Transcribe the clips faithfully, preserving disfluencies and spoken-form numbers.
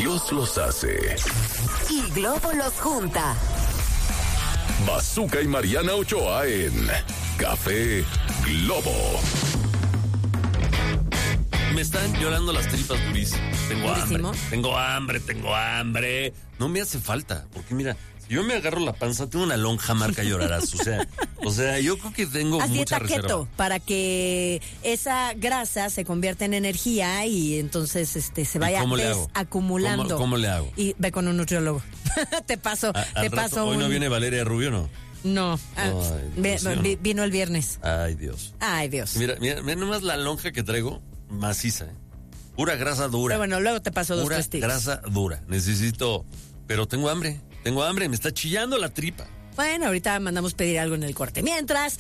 Dios los hace. Y Globo los junta. Bazooka y Mariana Ochoa en Café Globo. Me están llorando las tripas durísimo. Tengo ¿Durísimo? hambre. Tengo hambre, tengo hambre. No me hace falta, porque mira, si yo me agarro la panza, tengo una lonja marca llorarás. O sea, o sea, yo creo que tengo Haz mucha dieta reserva. keto para que esa grasa se convierta en energía y entonces este se vaya cómo le hago? desacumulando. ¿Cómo, cómo le hago? Y ve con un nutriólogo. te paso, A- te al rato, paso ¿Hoy un... no viene Valeria Rubio, no? No, ah, Ay, ve- ¿sí o no? vi- vino el viernes. Ay, Dios. Ay, Dios. Mira, mira, mira nomás la lonja que traigo, maciza, ¿eh? Pura grasa dura. Pero bueno, luego te paso dos Pura tres tips. grasa dura. Necesito, pero tengo hambre. Tengo hambre, me está chillando la tripa. Bueno, ahorita mandamos pedir algo en el corte. Mientras,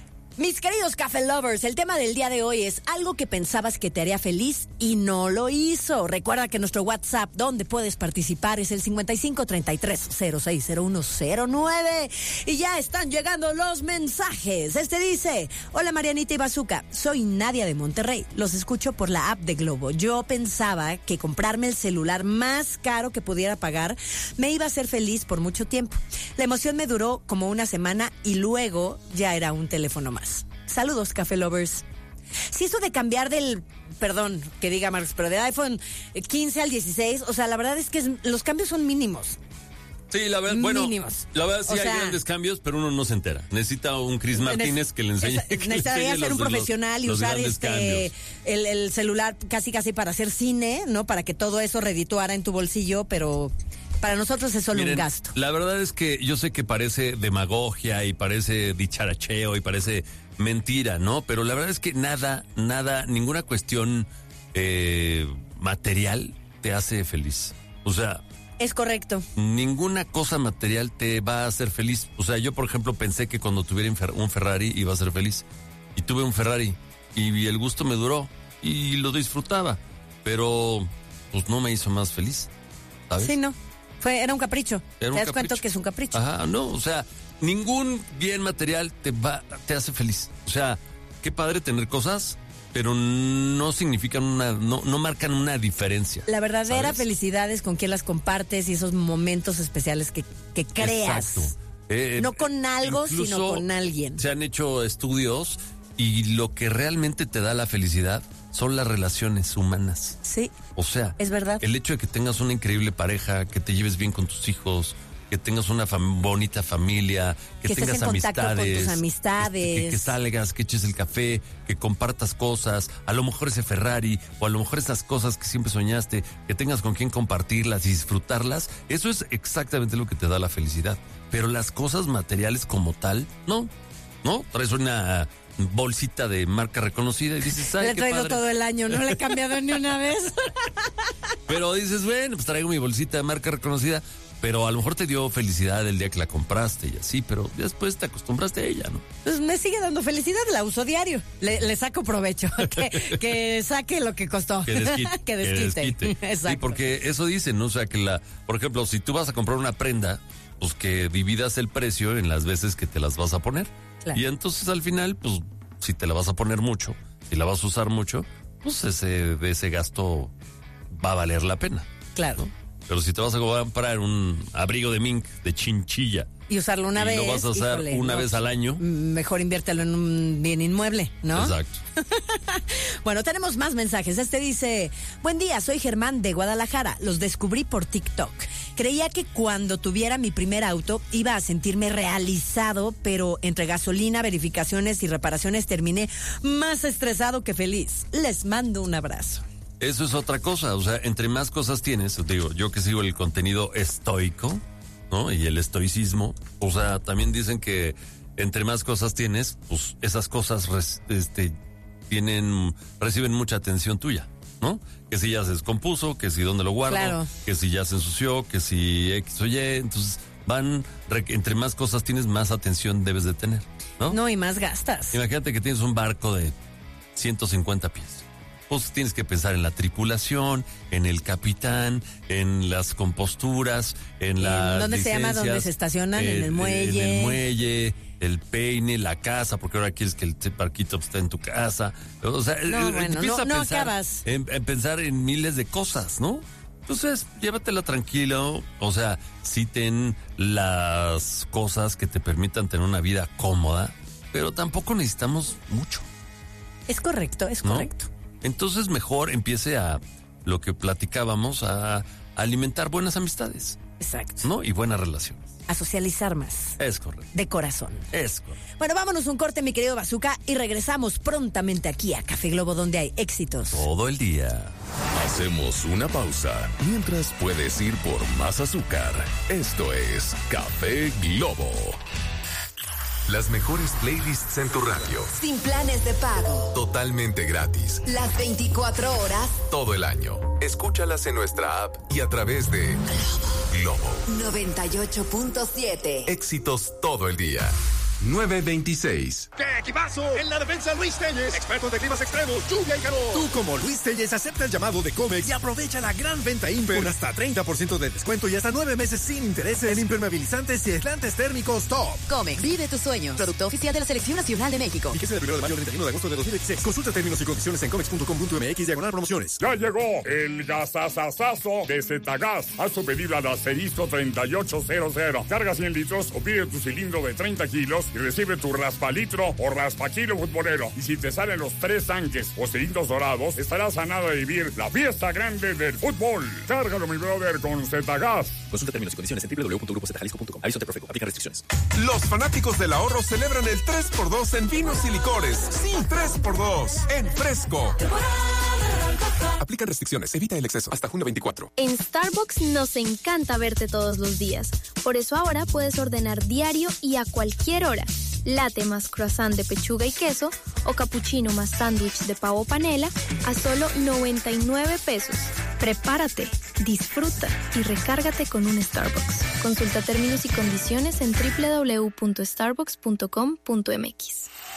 mis queridos Café Lovers, el tema del día de hoy es algo que pensabas que te haría feliz y no lo hizo. Recuerda que nuestro WhatsApp, donde puedes participar, es el cincuenta y cinco treinta y tres cero seis cero uno cero nueve. Y ya están llegando los mensajes. Este dice: hola Marianita y Bazooka, soy Nadia de Monterrey. Los escucho por la app de Globo. Yo pensaba que comprarme el celular más caro que pudiera pagar me iba a hacer feliz por mucho tiempo. La emoción me duró como una semana y luego ya era un teléfono más. Saludos, Café Lovers. Si eso de cambiar del, perdón que diga Marcos, pero del iPhone quince al dieciséis, o sea, la verdad es que es, los cambios son mínimos. Sí, la verdad, bueno, Mínimos. la verdad sí O hay sea, grandes cambios, pero uno no se entera. Necesita un Chris Martínez que le enseñe. Esa- que le necesitaría enseñe ser los- un profesional los- y los usar grandes este cambios. el, el celular casi casi para hacer cine, ¿no? Para que todo eso redituara en tu bolsillo, pero para nosotros es solo Miren, un gasto. La verdad es que yo sé que parece demagogia y parece dicharacheo y parece mentira, ¿no? Pero la verdad es que nada, nada, ninguna cuestión eh, material te hace feliz. O sea, Es correcto. ninguna cosa material te va a hacer feliz. O sea, yo, por ejemplo, pensé que cuando tuviera un Fer- un Ferrari iba a ser feliz. Y tuve un Ferrari y el gusto me duró y lo disfrutaba. Pero, pues no me hizo más feliz, ¿sabes? Sí, no. Fue, era un capricho. Era un ¿Te das cuenta capricho. que es un capricho? Ajá, no, o sea, ningún bien material te va, te hace feliz. O sea, qué padre tener cosas, pero no significan una, no, no marcan una diferencia. La verdadera ¿sabes? felicidad es con quien las compartes y esos momentos especiales que, que creas. Exacto. Eh, No con algo, incluso sino con alguien. Se han hecho estudios y lo que realmente te da la felicidad son las relaciones humanas. Sí, O sea, es verdad. el hecho de que tengas una increíble pareja, que te lleves bien con tus hijos, que tengas una fam- bonita familia, que, Que estés tengas en contacto con amistades, tus amistades. Que, que salgas, que eches el café, que compartas cosas, a lo mejor ese Ferrari o a lo mejor esas cosas que siempre soñaste, que tengas con quien compartirlas y disfrutarlas, eso es exactamente lo que te da la felicidad. Pero las cosas materiales como tal, no, no, traes una bolsita de marca reconocida y dices, ay, Le he qué traído padre. todo el año, no le he cambiado ni una vez. Pero dices, bueno, pues traigo mi bolsita de marca reconocida, pero a lo mejor te dio felicidad el día que la compraste y así, pero después te acostumbraste a ella, ¿no? Pues me sigue dando felicidad, la uso diario. Le, le saco provecho, que, que saque lo que costó. Que desquite. que desquite. Exacto. Sí, porque eso dicen, ¿no? O sea, que la, por ejemplo, si tú vas a comprar una prenda, pues que dividas el precio en las veces que te las vas a poner. Claro. Y entonces al final, pues, si te la vas a poner mucho, si la vas a usar mucho, pues ese, ese gasto va a valer la pena. Claro. Pero si te vas a comprar un abrigo de mink, de chinchilla, Y usarlo una y vez. lo vas a usar híjole, una no, vez al año. Mejor inviértelo en un bien inmueble, ¿no? Exacto. Bueno, tenemos más mensajes. Este dice: buen día, soy Germán de Guadalajara. Los descubrí por TikTok. Creía que cuando tuviera mi primer auto iba a sentirme realizado, pero entre gasolina, verificaciones y reparaciones terminé más estresado que feliz. Les mando un abrazo. Eso es otra cosa, o sea, entre más cosas tienes, digo, yo que sigo el contenido estoico, ¿no? Y el estoicismo, o sea, también dicen que entre más cosas tienes, pues esas cosas res- este, tienen, reciben mucha atención tuya, ¿no? Que si ya se descompuso, que si dónde lo guardo, Claro. que si ya se ensució, que si X o Y, entonces van, re- entre más cosas tienes, más atención debes de tener, ¿no? No, y más gastas. Imagínate que tienes un barco de ciento cincuenta pies. Pues tienes que pensar en la tripulación, en el capitán, en las composturas, en las ¿Dónde se llama? licencias, ¿Dónde se estacionan? En eh, el muelle. En el muelle, el peine, la casa, porque ahora quieres que el barquito esté en tu casa. O sea, No, eh, bueno, empieza no- a no pensar acabas. En, en pensar en miles de cosas, ¿no? Entonces, llévatela tranquilo. O sea, sí ten las cosas que te permitan tener una vida cómoda, pero tampoco necesitamos mucho. Es correcto, es ¿no? correcto. Entonces, mejor empiece a lo que platicábamos, a alimentar buenas amistades. Exacto. ¿No? Y buenas relaciones. A socializar más. Es correcto. De corazón. Es correcto. Bueno, vámonos un corte, mi querido Bazooka, y regresamos prontamente aquí a Café Globo, donde hay éxitos. Todo el día. Hacemos una pausa mientras puedes ir por más azúcar. Esto es Café Globo. Las mejores playlists en tu radio. Sin planes de pago. Totalmente gratis. Las veinticuatro horas. Todo el año. Escúchalas en nuestra app y a través de Globo. noventa y ocho punto siete. Éxitos todo el día. nueve veintiséis. ¡Qué equipazo! En la defensa Luis Telles, experto de climas extremos, lluvia y calor. Tú como Luis Telles acepta el llamado de Comex y aprovecha la gran venta Imper con hasta treinta por ciento de descuento y hasta nueve meses sin intereses en impermeabilizantes y aislantes térmicos top. Comex, vive tus sueños. Producto oficial de la Selección Nacional de México. Y que sea del primero de mayo al treinta y uno de agosto de dos mil veintiséis. Consulta términos y condiciones en comex punto com punto mx diagonal promociones. Ya llegó el gasasasazo de Zetagas. Haz tu pedido al asterisco treinta y ocho cero cero. Carga cien litros o pide tu cilindro de treinta kilos y recibe tu raspalitro o raspakilo futbolero. Y si te salen los tres tanques o cilindros dorados, estarás a nada de vivir la fiesta grande del fútbol. Cárgalo, mi brother, con Zetagas. Consulta términos y condiciones en doble u doble u doble u punto grupo zeta jalisco punto com. Aviso Profeco. Aplica restricciones. Los fanáticos del ahorro celebran el tres por dos en vinos y licores. Sí, tres por dos en Fresco. Aplican restricciones. Evita el exceso. Hasta junio veinticuatro. En Starbucks nos encanta verte todos los días. Por eso ahora puedes ordenar diario y a cualquier hora. Latte más croissant de pechuga y queso o cappuccino más sándwich de pavo panela a solo noventa y nueve pesos. Prepárate, disfruta y recárgate con un Starbucks. Consulta términos y condiciones en doble u doble u doble u punto starbucks punto com punto m x.